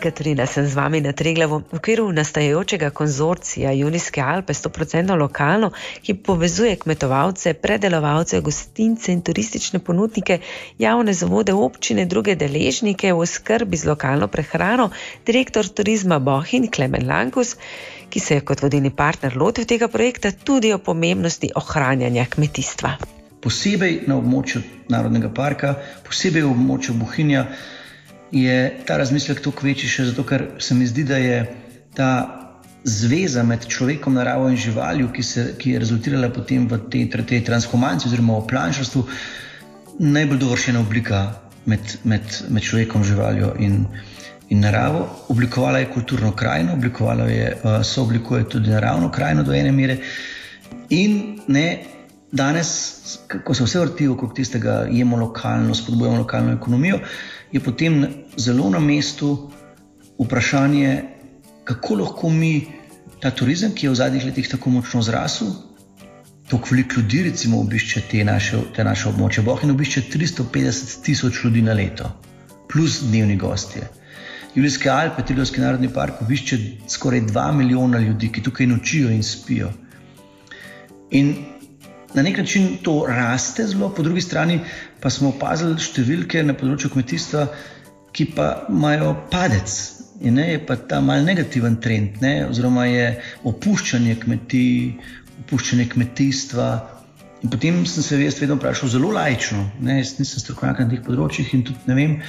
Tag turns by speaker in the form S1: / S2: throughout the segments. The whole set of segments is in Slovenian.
S1: Katarina, sem z vami na Triglavu. V okviru nastajajočega konzorcija Junijske Alpe 100% lokalno, ki povezuje kmetovalce, predelovalce, gostince in turistične ponudnike, javne zavode, občine, druge deležnike v oskrbi z lokalno prehrano, direktor turizma Bohinj Klemen Lankus, ki se je kot vodilni partner lotil tega projekta, tudi o pomembnosti ohranjanja kmetijstva.
S2: Posebej na območju Narodnega parka, posebej v območju Bohinja, je ta razmislek toliko večji še zato, ker se mi zdi, da je ta zveza med človekom, naravo in živaljo, ki je rezultirala potem v tej transformaciji oziroma v planšarstvu, najbolj dovršena oblika med človekom, živaljo in naravo. Oblikovala je kulturno krajino, sooblikuje tudi naravno krajino do ene mere in danes, ko se vse vrti okrog tistega jemo lokalno, spodbujamo lokalno ekonomijo, je potem zelo na mestu vprašanje, kako lahko mi ta turizem, ki je v zadnjih letih tako močno zrasel, toliko veliko ljudi recimo obišče te naše območje. Bohinj obišče 350,000 ljudi na leto, plus dnevni gostje. Julijske Alpe, Triglavski narodni park, obišče skoraj 2 milijona ljudi, ki tukaj nočijo in spijo. In na nek način to raste zelo, po drugi strani pa smo opazili številke na področju kmetijstva, ki pa imajo padec. Je pa ta mal negativen trend, oziroma je opuščanje kmetij, opuščanje kmetijstva. In potem sem se jaz vedno vprašal zelo laično, jaz nisem strokovnjak na teh področjih in tudi ne vem,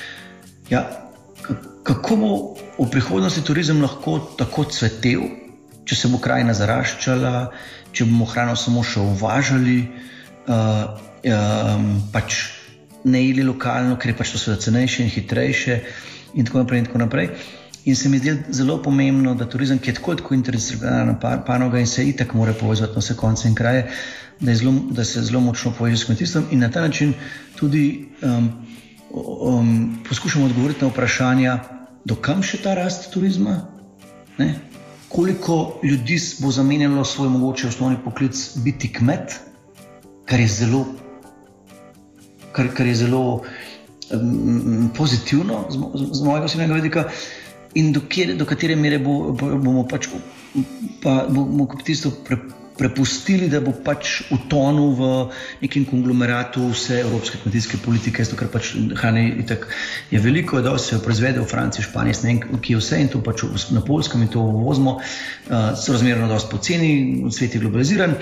S2: kako bo v prihodnosti turizem lahko tako cvetel, če se bo krajina zaraščala, če bomo hrano samo še uvažali, pač ne jeli lokalno, ker je pač to seveda cenejše in hitrejše in tako naprej. In se mi zdi zelo pomembno, da turizem, ki je tako interdisciplinarna panoga in se itak mora povezati na vse konce in kraje, da se zelo močno poveže s kmetijstvom in na ta način tudi poskušamo odgovoriti na vprašanja, do kam še ta rast turizma, koliko ljudi bo zamenjalo svoj mogoče osnovni poklic biti kmet, kar je zelo pozitivno z mojega osebnega vidika, in do katere mere bomo pač bomo kmetijstvo prepustili, da bo pač utonil v nekem konglomeratu vse evropske kmetijske politike, zato ker pač hrane itak je veliko, dosti se jo proizvede v Franciji, Španiji, ne vem, ki je vse in to pač na Poljskem in to uvozimo, so razmerno dosti poceni, svet je globaliziran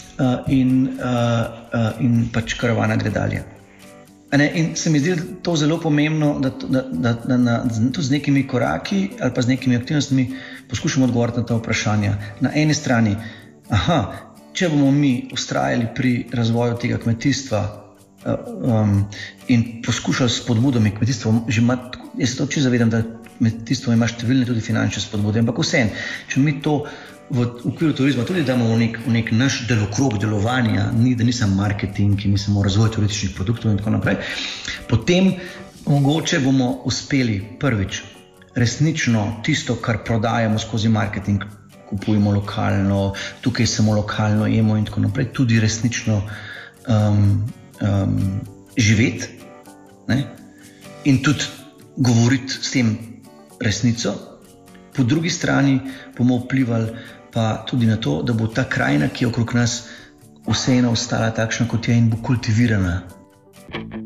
S2: in pač karavana gre dalje. In se mi zdi to zelo pomembno, da tudi z nekimi koraki ali pa z nekimi aktivnostmi poskušamo odgovoriti na ta vprašanja. Na eni strani, če bomo mi vztrajali pri razvoju tega kmetijstva in poskušali s spodbudami kmetijstva, jaz se to čisto zavedam, da kmetijstvo ima številne tudi finančne spodbude, ampak vseeno, če mi to v okviru turizma tudi damo v nek naš delokrog delovanja, da nisem marketing, ki mi samo razvoj turističnih produktov in tako naprej, potem mogoče bomo uspeli prvič resnično tisto, kar prodajamo skozi marketing, kupujemo lokalno, tukaj samo lokalno jemo in tako naprej, tudi resnično živeti in tudi govoriti s tem resnico. Po drugi strani bomo vplivali pa tudi na to, da bo ta krajina, ki je okrog nas, vseeno ostala takšna, kot je in bo kultivirana.